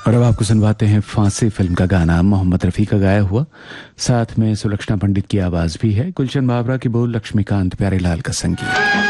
और अब आपको सुनवाते हैं फांसी फिल्म का गाना, मोहम्मद रफ़ी का गाया हुआ, साथ में सुलक्षणा पंडित की आवाज़ भी है, गुलशन बाबरा की बोल, लक्ष्मीकांत प्यारेलाल का संगीत।